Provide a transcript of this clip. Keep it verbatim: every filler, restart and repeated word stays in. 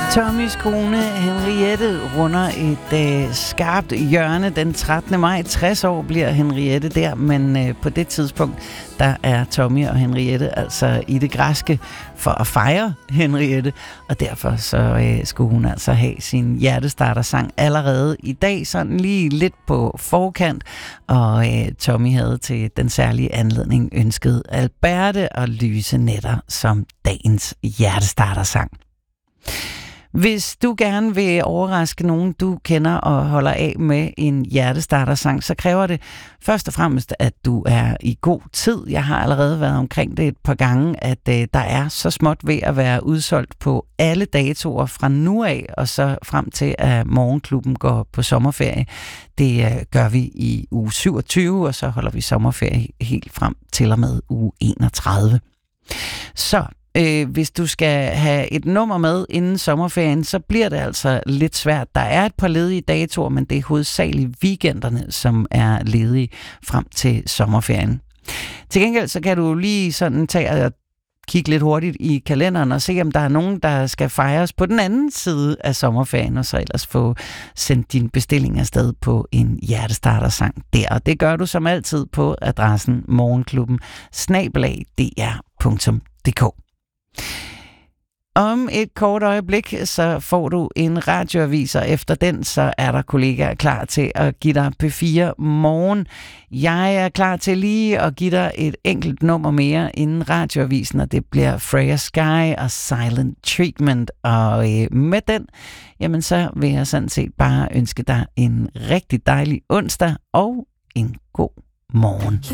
Tommys kone Henriette runder et øh, skarpt hjørne den trettende maj. tres år bliver Henriette der, men øh, på det tidspunkt, der er Tommy og Henriette altså i det græske for at fejre Henriette, og derfor så øh, skulle hun altså have sin hjertestartersang allerede i dag, sådan lige lidt på forkant, og øh, Tommy havde til den særlige anledning ønsket Alberte og Lyse Nætter som dagens hjertestartersang. Hvis du gerne vil overraske nogen, du kender og holder af med en hjertestartersang, så kræver det først og fremmest, at du er i god tid. Jeg har allerede været omkring det et par gange, at øh, der er så småt ved at være udsolgt på alle datoer fra nu af, og så frem til, at Morgenklubben går på sommerferie. Det øh, gør vi i uge syvogtyve, og så holder vi sommerferie helt frem til og med uge enogtredive. Så Øh, hvis du skal have et nummer med inden sommerferien, så bliver det altså lidt svært. Der er et par ledige datoer, men det er hovedsageligt weekenderne, som er ledige frem til sommerferien. Til gengæld så kan du lige sådan tage og kigge lidt hurtigt i kalenderen og se, om der er nogen, der skal fejres på den anden side af sommerferien, og så ellers få sendt din bestilling afsted på en hjertestartersang der. Og det gør du som altid på adressen morgenklubben snabel-a d r punktum d k. Om et kort øjeblik, så får du en radioavis, og efter den, så er der kollegaer klar til at give dig P fire morgen. Jeg er klar til lige at give dig et enkelt nummer mere inden radioavisen, og det bliver Freya Sky og Silent Treatment. Og øh, med den, jamen så vil jeg sådan set bare ønske dig en rigtig dejlig onsdag og en god morgen.